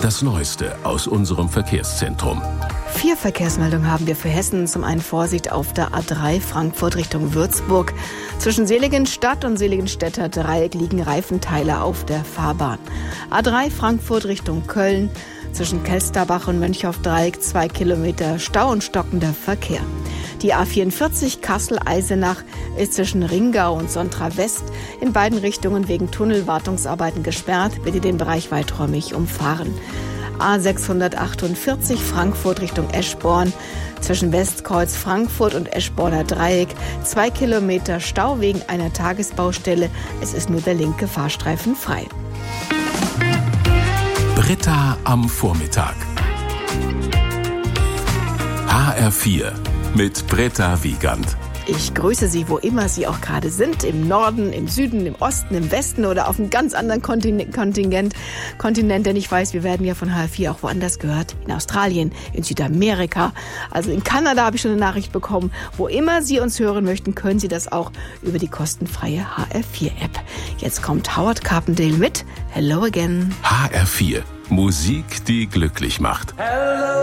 Das Neueste aus unserem Verkehrszentrum. 4 Verkehrsmeldungen haben wir für Hessen. Zum einen Vorsicht auf der A3 Frankfurt Richtung Würzburg. Zwischen Seligenstadt und Seligenstädter Dreieck liegen Reifenteile auf der Fahrbahn. A3 Frankfurt Richtung Köln. Zwischen Kelsterbach und Mönchhoff-Dreieck 2 Kilometer Stau und stockender Verkehr. Die A44 Kassel-Eisenach ist zwischen Ringau und Sontra West in beiden Richtungen wegen Tunnelwartungsarbeiten gesperrt. Bitte den Bereich weiträumig umfahren. A648 Frankfurt Richtung Eschborn. Zwischen Westkreuz Frankfurt und Eschborner Dreieck 2 Kilometer Stau wegen einer Tagesbaustelle. Es ist nur der linke Fahrstreifen frei. Britta am Vormittag. HR4 mit Britta Wiegand. Ich grüße Sie, wo immer Sie auch gerade sind, im Norden, im Süden, im Osten, im Westen oder auf einem ganz anderen Kontinent, denn ich weiß, wir werden ja von HR4 auch woanders gehört, in Australien, in Südamerika, also in Kanada habe ich schon eine Nachricht bekommen. Wo immer Sie uns hören möchten, können Sie das auch über die kostenfreie HR4-App. Jetzt kommt Howard Carpendale mit Hello Again. HR4, Musik, die glücklich macht. Hello.